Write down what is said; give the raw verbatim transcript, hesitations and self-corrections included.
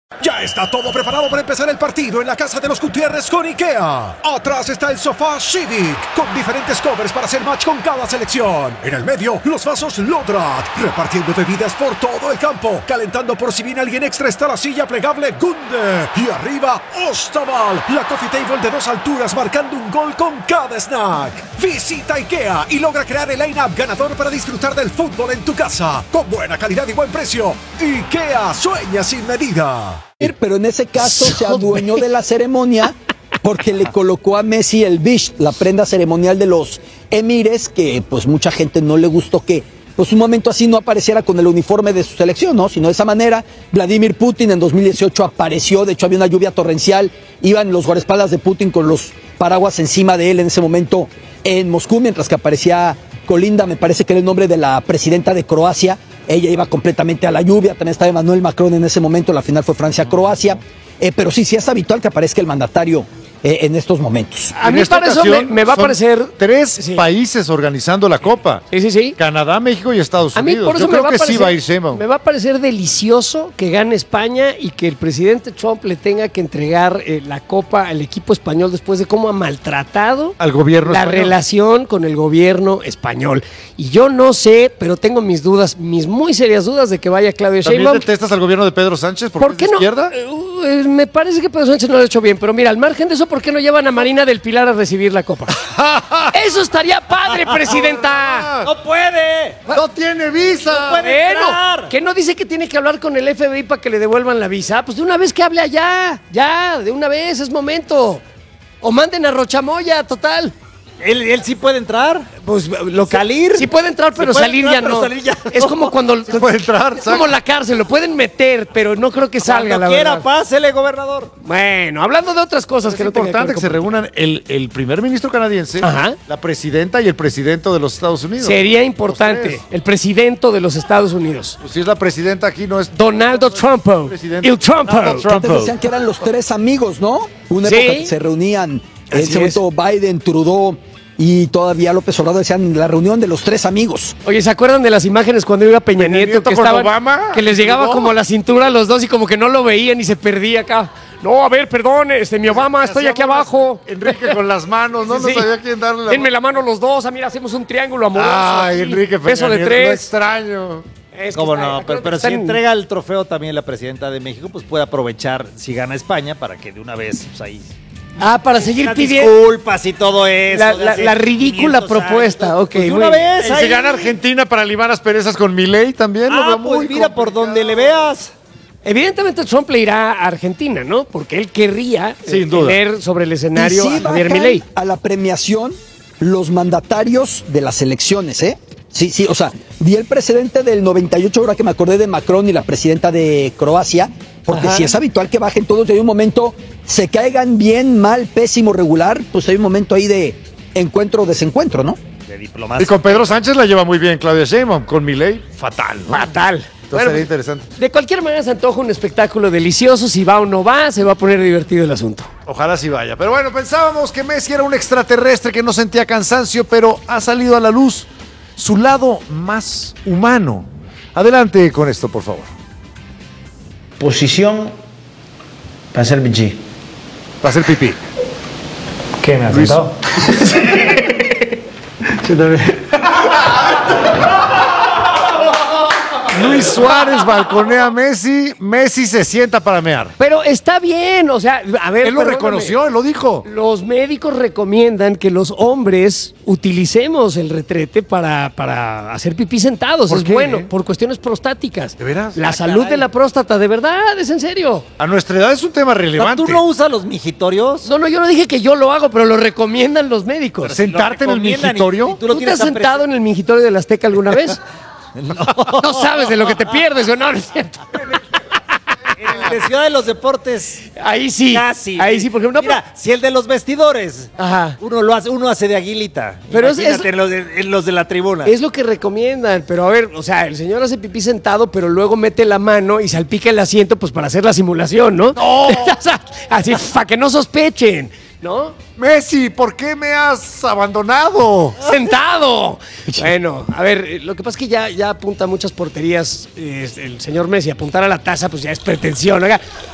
Ya está todo preparado para empezar el partido en la casa de los Gutiérrez con IKEA. Atrás está el sofá Civic, con diferentes covers para hacer match con cada selección. En el medio, los vasos Lodrat, repartiendo bebidas por todo el campo. Calentando por si viene alguien extra está la silla plegable Gunde. Y arriba, Ostaval, la coffee table de dos alturas marcando un gol con cada snack. Visita IKEA y logra crear el line-up ganador para disfrutar del fútbol en tu casa. Con buena calidad y buen precio. IKEA sueña sin medida. Pero en ese caso se adueñó de la ceremonia porque le colocó a Messi el bish, la prenda ceremonial de los emires, que pues mucha gente no le gustó que pues un momento así no apareciera con el uniforme de su selección, ¿no? Sino de esa manera. Vladimir Putin en dos mil dieciocho apareció, de hecho había una lluvia torrencial, iban los guardaespaldas de Putin con los paraguas encima de él en ese momento en Moscú, mientras que aparecía Kolinda, me parece que era el nombre de la presidenta de Croacia. Ella iba completamente a la lluvia, también estaba Emmanuel Macron en ese momento, la final fue Francia-Croacia, eh, pero sí, sí es habitual que aparezca el mandatario eh, en estos momentos. A mí para eso me, me va a parecer... Tres sí. países organizando la Copa. Sí, sí, sí. Canadá, México y Estados A mí Unidos. por eso Yo me creo va que a parecer, sí va a ir Sheinbaum. Me va a parecer delicioso que gane España y que el presidente Trump le tenga que entregar eh, la Copa al equipo español después de cómo ha maltratado al gobierno la español. relación con el gobierno español. Y yo no sé, pero tengo mis dudas, mis muy serias dudas de que vaya Claudia ¿También Sheinbaum. detestas al gobierno de Pedro Sánchez porque ¿Por qué es de no? izquierda? Eh, me parece que Pedro Sánchez no lo ha hecho bien, pero mira, al margen de eso, ¿por qué no llevan a Marina del Pilar a recibir la Copa? ¡Eso estaría padre, presidenta! ¡No puede! ¡No tiene visa! ¡No puede Bueno, entrar! ¿qué no dice que tiene que hablar con el F B I para que le devuelvan la visa? Pues de una vez que hable allá, ya, de una vez, es momento. O manden a Rochamoya, total. ¿Él, él sí puede entrar? Pues lo que, ¿Salir? Sí puede entrar, pero puede salir, entrar, ya pero no. salir ya Es no. como cuando... Sí puede entrar, Es saca. como la cárcel, lo pueden meter, pero no creo que salga, Cuando la quiera, verdad. pásele, gobernador. Bueno, hablando de otras cosas Es que no tengan importante que ver se con- reúnan el, el primer ministro canadiense, Ajá. la presidenta y el presidente de los Estados Unidos. Sería Los importante, tres. el presidente de los Estados Unidos. Pues si es la presidenta aquí, no es... Donaldo Trump. Presidente. El Trump. Donald Trump. Antes decían que eran los tres amigos, ¿no? Una Sí. época que se reunían, en Así ese momento Biden, Trudeau y todavía López Obrador decían la reunión de los tres amigos. Oye, ¿se acuerdan de las imágenes cuando iba Peña, Peña Nieto, Nieto que con estaban, Obama? que les llegaba No. como a la cintura a los dos y como que no lo veían y se perdía acá? No, a ver, perdón, este, mi Obama, estoy aquí Hacíamos abajo. Enrique con las manos, no, Sí, no sí. sabía quién darle la Denme la mano los dos, ah, mira, hacemos un triángulo amoroso. Ay, aquí. Enrique Peña Beso de Nieto, lo tres. extraño. Es que ¿Cómo está- no? Pero, pero si están- entrega el trofeo también la presidenta de México, pues puede aprovechar si gana España para que de una vez, pues ahí... Ah, para seguir Las pidiendo disculpas y todo eso. la, de la- hace la ridícula quinientos propuesta. años. Ok, Pues de muy una bien. vez Y si ahí. gana Argentina para limar asperezas con Milei también, lo Ah, veo pues muy mira, por complicado. donde le veas. Evidentemente Trump le irá a Argentina, ¿no? Porque él querría Sin eh, duda. tener sobre el Y escenario sí a Javier bajan Milei. a la premiación los mandatarios de las elecciones, ¿eh? Sí, sí, o sea, di el presidente del noventa y ocho, ahora que me acordé de Macron y la presidenta de Croacia, porque Ajá. si es habitual que bajen todos y hay un momento, se caigan bien, mal, pésimo, regular, pues hay un momento ahí de encuentro o desencuentro, ¿no? De Y diplomacia. con Pedro Sánchez la lleva muy bien Claudia Sheinbaum, con Milei, fatal. ¿no? Fatal. Entonces Bueno, sería interesante. de cualquier manera se antoja un espectáculo delicioso. Si va o no va, se va a poner divertido el asunto. Ojalá sí vaya. Pero bueno, pensábamos que Messi era un extraterrestre que no sentía cansancio, pero ha salido a la luz su lado más humano. Adelante con esto, por favor. Posición para hacer pipí. Va a ser pipí. ¿Qué me has Luis. sentado? Yo también. Luis Suárez balconea a Messi, Messi se sienta para mear. Pero está bien, o sea, a ver. Él lo perdóname. reconoció, él lo dijo. Los médicos recomiendan que los hombres utilicemos el retrete para, para hacer pipí sentados. ¿Por Es qué? bueno, por cuestiones prostáticas. ¿De veras? La Ah, salud caray. de la próstata, de verdad, es en serio. A nuestra edad es un tema relevante. ¿Tú no usas los migitorios? No, no, yo no dije que yo lo hago, pero lo recomiendan los médicos. ¿Sentarte en el recomiendan y- mingitorio? y ¿Tú, lo te tienes has tan sentado en el mingitorio del Azteca alguna vez? no. No sabes de lo que te pierdes, ¿o no? No es cierto. En el de Ciudad de los Deportes. Ahí sí. Casi. Ahí sí, porque no. Mira, si el de los vestidores. Ajá. Uno lo hace, uno hace de aguilita. Pero es- Imagínate es- en los de, en los de la tribuna. Es lo que recomiendan, pero a ver, o sea, el señor hace pipí sentado, pero luego mete la mano y salpica el asiento, pues para hacer la simulación, ¿no? ¡No! O sea, así, para que no sospechen, ¿no? Messi, ¿por qué me has abandonado? ¡Sentado! Bueno, a ver, eh, lo que pasa es que ya, ya apunta a muchas porterías eh, el señor Messi. Apuntar a la taza, pues ya es pretensión. Oiga,